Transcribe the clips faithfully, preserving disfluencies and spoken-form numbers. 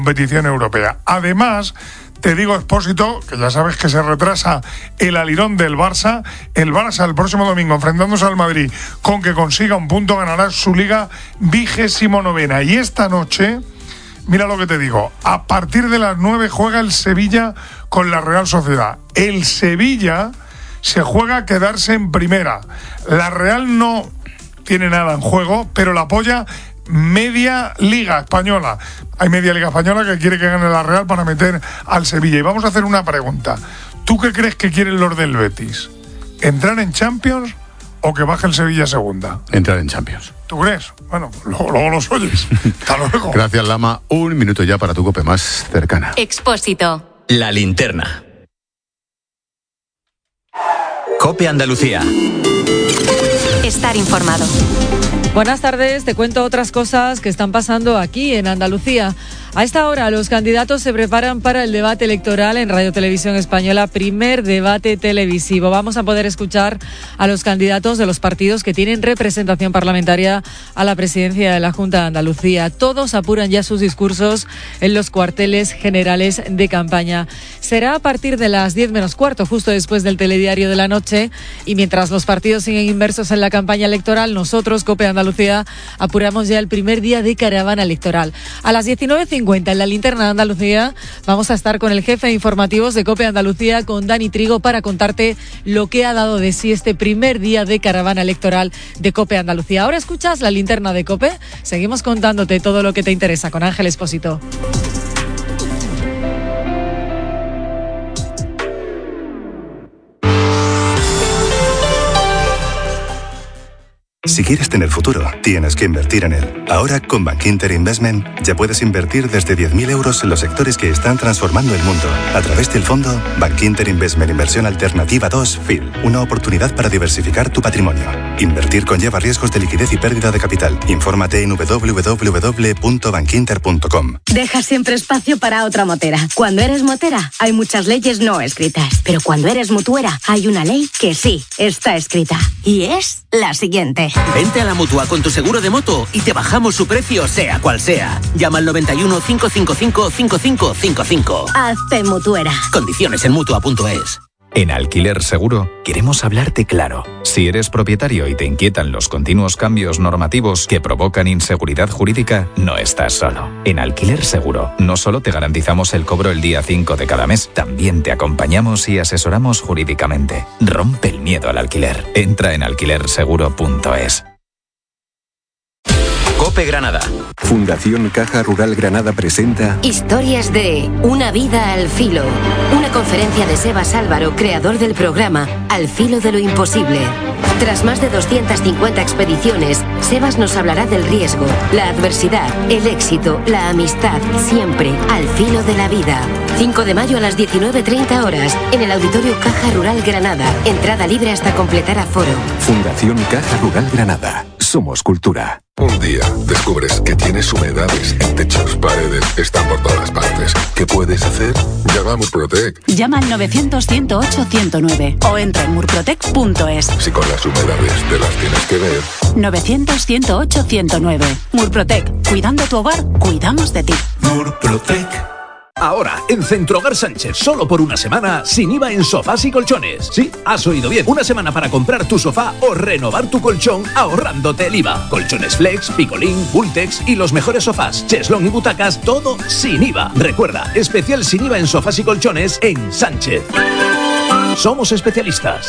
competición europea. Además, te digo, Expósito, que ya sabes que se retrasa el alirón del Barça. El Barça el próximo domingo, enfrentándose al Madrid, con que consiga un punto, ganará su liga vigésimo novena. Y esta noche, mira lo que te digo, a partir de las nueve juega el Sevilla con la Real Sociedad. El Sevilla se juega a quedarse en primera. La Real no tiene nada en juego, pero la apoya media liga española. Hay media liga española que quiere que gane la Real para meter al Sevilla. Y vamos a hacer una pregunta. ¿Tú qué crees que quieren los del Betis? ¿Entrar en Champions o que baje el Sevilla a segunda? Entrar en Champions. ¿Tú crees? Bueno, luego, luego los oyes. Hasta luego. Gracias, Lama. Un minuto ya para tu COPE más cercana. Expósito. La linterna. COPE Andalucía. Estar informado. Buenas tardes, te cuento otras cosas que están pasando aquí en Andalucía. A esta hora los candidatos se preparan para el debate electoral en Radio Televisión Española, primer debate televisivo. Vamos a poder escuchar a los candidatos de los partidos que tienen representación parlamentaria a la presidencia de la Junta de Andalucía. Todos apuran ya sus discursos en los cuarteles generales de campaña. Será a partir de las diez menos cuarto, justo después del telediario de la noche, y mientras los partidos siguen inmersos en la campaña electoral, nosotros, COPE Andalucía, apuramos ya el primer día de caravana electoral. A las diecinueve cincuenta en la linterna de Andalucía vamos a estar con el jefe de informativos de COPE Andalucía, con Dani Trigo, para contarte lo que ha dado de sí este primer día de caravana electoral de COPE Andalucía. Ahora escuchas la linterna de COPE. Seguimos contándote todo lo que te interesa con Ángel Expósito. Si quieres tener futuro, tienes que invertir en él. Ahora, con Bankinter Investment, ya puedes invertir desde diez mil euros en los sectores que están transformando el mundo. A través del fondo Bankinter Investment Inversión Alternativa dos F I L. Una oportunidad para diversificar tu patrimonio. Invertir conlleva riesgos de liquidez y pérdida de capital. Infórmate en doble u doble u doble u punto bankinter punto com. Deja siempre espacio para otra motera. Cuando eres motera, hay muchas leyes no escritas. Pero cuando eres mutuera, hay una ley que sí está escrita. Y es la siguiente. Vente a la Mutua con tu seguro de moto y te bajamos su precio, sea cual sea. Llama al noventa y uno, cinco cinco cinco, cinco cinco cinco cinco. Hazte mutuera. Condiciones en mutua punto es. En Alquiler Seguro queremos hablarte claro. Si eres propietario y te inquietan los continuos cambios normativos que provocan inseguridad jurídica, no estás solo. En Alquiler Seguro no solo te garantizamos el cobro el día cinco de cada mes, también te acompañamos y asesoramos jurídicamente. Rompe el miedo al alquiler. Entra en alquiler seguro punto es. COPE Granada. Fundación Caja Rural Granada presenta Historias de Una vida al filo. Una conferencia de Sebas Álvaro, creador del programa Al filo de lo imposible. Tras más de doscientas cincuenta expediciones, Sebas nos hablará del riesgo, la adversidad, el éxito, la amistad, siempre al filo de la vida. cinco de mayo a las diecinueve treinta horas, en el Auditorio Caja Rural Granada. Entrada libre hasta completar aforo. Fundación Caja Rural Granada. Somos cultura. Un día descubres que tienes humedades en techos, paredes, están por todas partes. ¿Qué puedes hacer? Llama a Murprotec. Llama al novecientos, ciento ocho, ciento nueve o entra en murprotec punto es. Si con las humedades te las tienes que ver. novecientos, ciento ocho, ciento nueve. Murprotec. Cuidando tu hogar, cuidamos de ti. Murprotec. Ahora, en Centrohogar Sánchez, solo por una semana, sin I V A en sofás y colchones. Sí, has oído bien. Una semana para comprar tu sofá o renovar tu colchón ahorrándote el I V A. Colchones Flex, Picolín, Bultex y los mejores sofás, cheslón y butacas, todo sin I V A. Recuerda, especial sin I V A en sofás y colchones en Sánchez. Somos especialistas.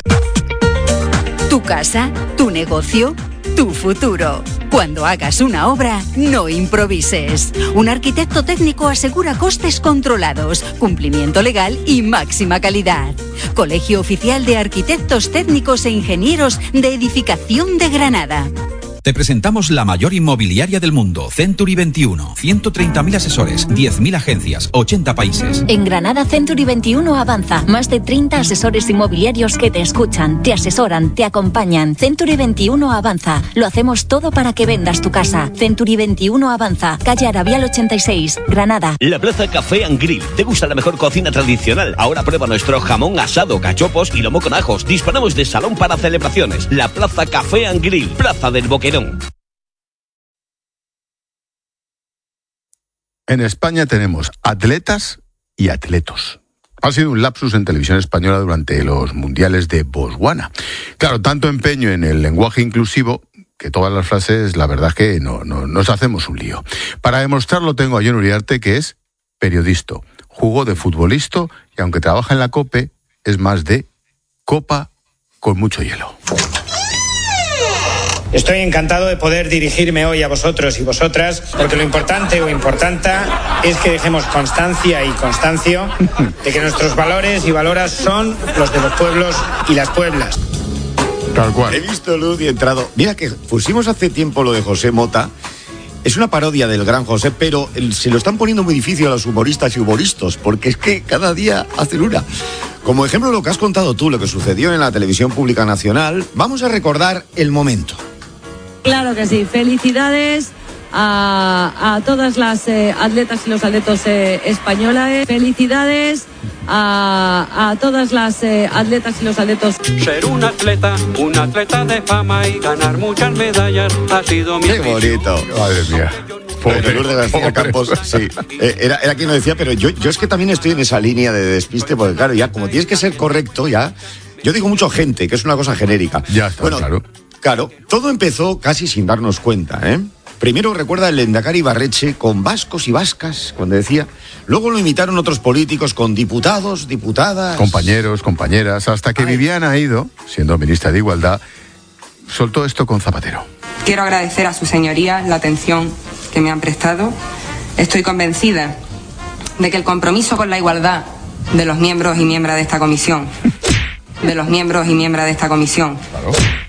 Tu casa, tu negocio, tu futuro. Cuando hagas una obra, no improvises. Un arquitecto técnico asegura costes controlados, cumplimiento legal y máxima calidad. Colegio Oficial de Arquitectos Técnicos e Ingenieros de Edificación de Granada. Te presentamos la mayor inmobiliaria del mundo, Century veintiuno. ciento treinta mil asesores, diez mil agencias, ochenta países. En Granada, Century veintiuno avanza. Más de treinta asesores inmobiliarios que te escuchan, te asesoran, te acompañan. Century veintiuno avanza. Lo hacemos todo para que vendas tu casa. Century veintiuno avanza. Calle Arabial ochenta y seis, Granada. La Plaza Café and Grill. ¿Te gusta la mejor cocina tradicional? Ahora prueba nuestro jamón asado, cachopos y lomo con ajos. Disponemos de salón para celebraciones. La Plaza Café and Grill. Plaza del Boquerón. En España tenemos atletas y atletos. Ha sido un lapsus en televisión española durante los mundiales de Botswana. Claro, tanto empeño en el lenguaje inclusivo que todas las frases, la verdad es que no, no nos hacemos un lío. Para demostrarlo tengo a Jon Uriarte, que es periodista, jugó de futbolista y aunque trabaja en la COPE, es más de copa con mucho hielo. Estoy encantado de poder dirigirme hoy a vosotros y vosotras, porque lo importante o importanta es que dejemos constancia y constancio de que nuestros valores y valoras son los de los pueblos y las pueblas. Tal cual. He visto luz y he entrado. Mira que pusimos hace tiempo lo de José Mota. Es una parodia del gran José, pero se lo están poniendo muy difícil a los humoristas y humoristas, porque es que cada día hacen una. Como ejemplo lo que has contado tú, lo que sucedió en la televisión pública nacional, vamos a recordar el momento. Claro que sí. Felicidades a, a todas las eh, atletas y los atletos eh, españolas. Felicidades a, a todas las eh, atletas y los atletos. Ser un atleta, un atleta de fama y ganar muchas medallas ha sido mi ¡Qué bonito! Madre mía. Pobre, Lourdes García Campos, sí. Eh, era, era quien lo decía, pero yo, yo es que también estoy en esa línea de despiste, porque claro, ya como tienes que ser correcto, ya... Yo digo mucho gente, que es una cosa genérica. Ya está, bueno, claro. Claro, todo empezó casi sin darnos cuenta, ¿eh? Primero recuerda el Lehendakari Ibarretxe con vascos y vascas, cuando decía. Luego lo imitaron otros políticos con diputados, diputadas. Compañeros, compañeras, hasta que Ay. Viviana Aído, siendo ministra de Igualdad, soltó esto con Zapatero. Quiero agradecer a su señoría la atención que me han prestado. Estoy convencida de que el compromiso con la igualdad de los miembros y miembros de esta comisión, de los miembros y miembros de esta comisión. Claro.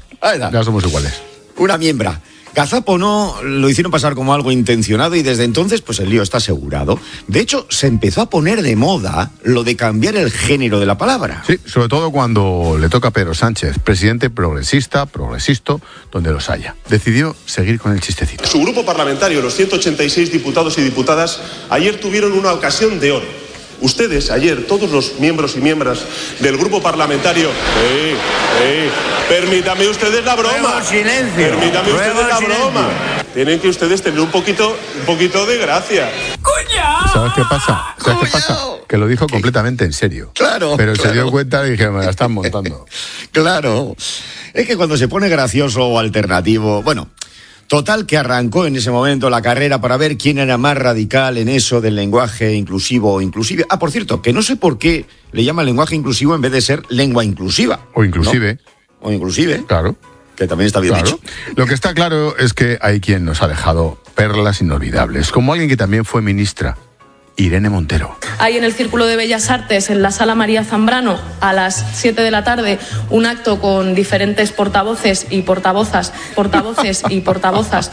Ya somos iguales. Una miembra. Gazapo no lo hicieron pasar como algo intencionado y desde entonces pues el lío está asegurado. De hecho, se empezó a poner de moda lo de cambiar el género de la palabra. Sí, sobre todo cuando le toca a Pedro Sánchez, presidente progresista, progresisto, donde los haya. Decidió seguir con el chistecito. Su grupo parlamentario, los ciento ochenta y seis diputados y diputadas, ayer tuvieron una ocasión de oro. Ustedes, ayer, todos los miembros y miembros del grupo parlamentario... ¡Eh, eh! Permítame ustedes la broma. Luego silencio. Permítame Luego ustedes la silencio. broma. Tienen que ustedes tener un poquito, un poquito de gracia. ¿Sabes qué pasa? ¿Sabes qué pasa? Que lo dijo completamente en serio. Claro. Pero claro. se dio cuenta y dije, me la están montando. Claro. Es que cuando se pone gracioso o alternativo... Bueno... Total, que arrancó en ese momento la carrera para ver quién era más radical en eso del lenguaje inclusivo o inclusive. Ah, por cierto, que no sé por qué le llaman lenguaje inclusivo en vez de ser lengua inclusiva. O inclusive. ¿No? O inclusive. Claro. Que también está bien claro. dicho. Lo que está claro es que hay quien nos ha dejado perlas inolvidables, como alguien que también fue ministra, Irene Montero. Hay en el Círculo de Bellas Artes, en la Sala María Zambrano, a las siete de la tarde, un acto con diferentes portavoces y portavozas, portavoces y portavozas.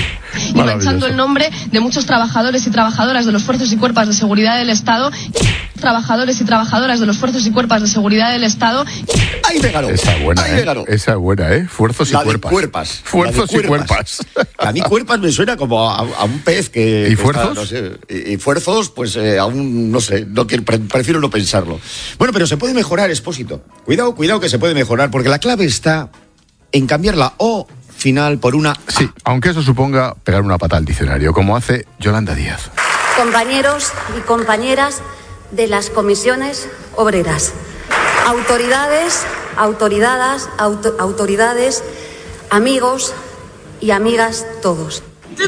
Y manchando el nombre de muchos trabajadores y trabajadoras de los fuerzas y cuerpos de seguridad del Estado, trabajadores y trabajadoras de los fuerzas y cuerpos de seguridad del Estado. ¡Ay, me ganó! Esa es buena, ¡Ay, ¿eh? me ganó! Esa es buena, ¿eh? Fuerzos y La de cuerpas. cuerpas. Fuerzos La de y cuerpas. A mí cuerpas me suena como a, a un pez que... ¿Y que fuerzos? Está, no sé, y, y fuerzos, pues eh, aún, no sé, no quiero, pre- prefiero no pensarlo. Bueno, pero se puede mejorar, Expósito. Cuidado, cuidado que se puede mejorar, porque la clave está en cambiar la O final por una A. Sí, aunque eso suponga pegar una pata al diccionario, como hace Yolanda Díaz. Compañeros y compañeras de las comisiones obreras, autoridades, autoridades, auto, autoridades, amigos y amigas todos.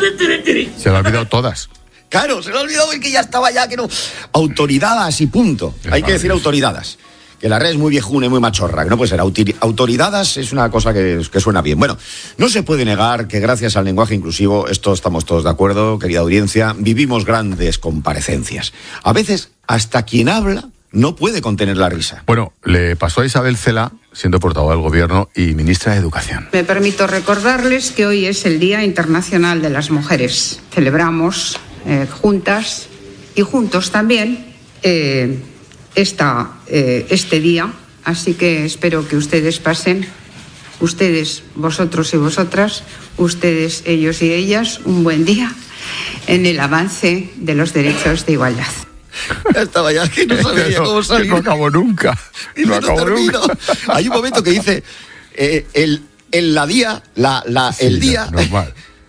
Se lo ha olvidado todas. Claro, se lo ha olvidado el que ya estaba ya, que no... Autoridades y punto. Es Hay que decir autoridades. Que la red es muy viejuna y muy machorra, que no puede ser. Autori- autoridades es una cosa que, que suena bien. Bueno, no se puede negar que gracias al lenguaje inclusivo, esto estamos todos de acuerdo, querida audiencia, vivimos grandes comparecencias. A veces, hasta quien habla no puede contener la risa. Bueno, le pasó a Isabel Cela, siendo portavoz del Gobierno y ministra de Educación. Me permito recordarles que hoy es el Día Internacional de las Mujeres. Celebramos eh, juntas y juntos también eh, esta, eh, este día, así que espero que ustedes pasen, ustedes, vosotros y vosotras, ustedes, ellos y ellas, un buen día en el avance de los derechos de igualdad. Estaba ya que no sabía Eso, cómo salir. que no acabó nunca. Y No no acabó termino. nunca. Hay un momento que dice eh, el, el la día, la, la, Sí, el día. normal.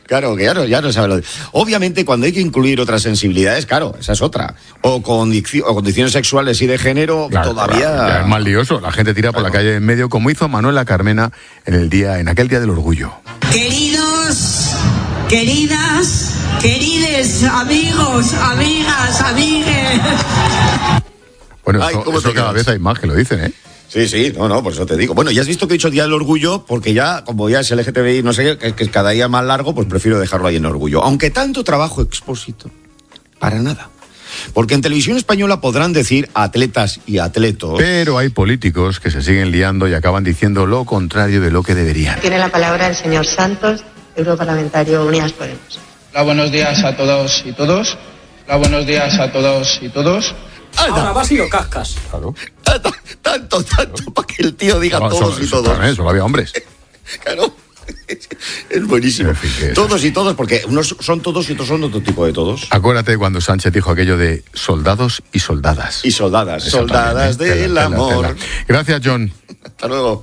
Claro, que ya no, ya no sabe lo de... Obviamente, cuando hay que incluir otras sensibilidades, claro, esa es otra. O, condici- o condiciones sexuales y de género, claro, todavía... Claro, ya es más lioso. La gente tira claro. por la calle en medio, como hizo Manuela Carmena en el día, en aquel día del orgullo. Queridos, queridas, querides, amigos, amigas, amigues. Bueno, Ay, eso, eso cada vez hay más que lo dicen, ¿eh? Sí, sí, no, no, por eso te digo. Bueno, ya has visto que he dicho Día del Orgullo, porque ya, como ya es L G T B I, no sé, que, que cada día más largo, pues prefiero dejarlo ahí en Orgullo. Aunque tanto trabajo expósito, para nada. Porque en Televisión Española podrán decir atletas y atletos. Pero hay políticos que se siguen liando y acaban diciendo lo contrario de lo que deberían. Tiene la palabra el señor Santos, europarlamentario Unidas Podemos. Hola, buenos días a todos y todos. Hola, buenos días a todos y todos. Ahora vas y lo cascas. Claro. Tanto, tanto, tanto para que el tío diga no, todos solo, y todos. Eso, solo había hombres. Claro. Es buenísimo. En fin, es todos y todos, porque unos son todos y otros son otro tipo de todos. Acuérdate cuando Sánchez dijo aquello de soldados y soldadas. Y soldadas. Soldadas también, ¿eh? del tela, amor. Tela, tela. Gracias, John. Hasta luego.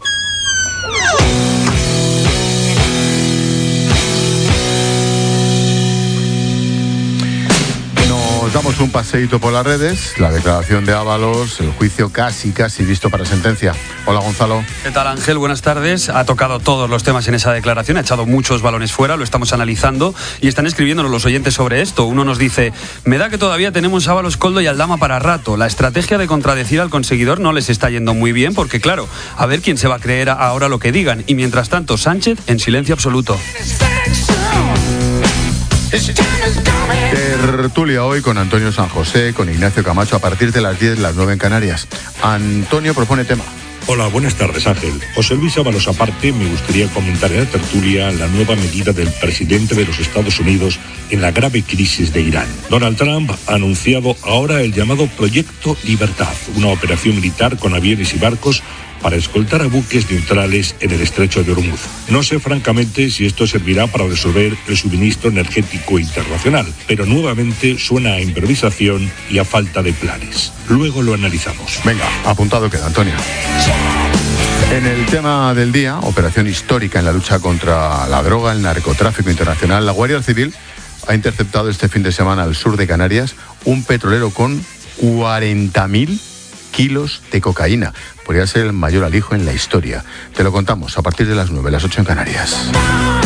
Damos un paseíto por las redes, la declaración de Ábalos, el juicio casi, casi visto para sentencia. Hola, Gonzalo. ¿Qué tal, Ángel? Buenas tardes. Ha tocado todos los temas en esa declaración, ha echado muchos balones fuera, lo estamos analizando y están escribiéndonos los oyentes sobre esto. Uno nos dice, me da que todavía tenemos Ábalos, Koldo y Aldama para rato. La estrategia de contradecir al conseguidor no les está yendo muy bien porque, claro, a ver quién se va a creer ahora lo que digan. Y mientras tanto, Sánchez en silencio absoluto. Tertulia hoy con Antonio San José, con Ignacio Camacho a partir de las diez, las nueve en Canarias. Antonio propone tema. Hola, buenas tardes, Ángel. José Luis Ábalos aparte, me gustaría comentar en la tertulia la nueva medida del presidente de los Estados Unidos en la grave crisis de Irán. Donald Trump ha anunciado ahora el llamado Proyecto Libertad, una operación militar con aviones y barcos para escoltar a buques neutrales en el estrecho de Hormuz. No sé francamente si esto servirá para resolver el suministro energético internacional, pero nuevamente suena a improvisación y a falta de planes. Luego lo analizamos. Venga, apuntado queda, Antonio. En el tema del día, operación histórica en la lucha contra la droga, el narcotráfico internacional, la Guardia Civil ha interceptado este fin de semana al sur de Canarias un petrolero con cuarenta mil kilos de cocaína. Podría ser el mayor alijo en la historia. Te lo contamos a partir de las nueve, las ocho en Canarias.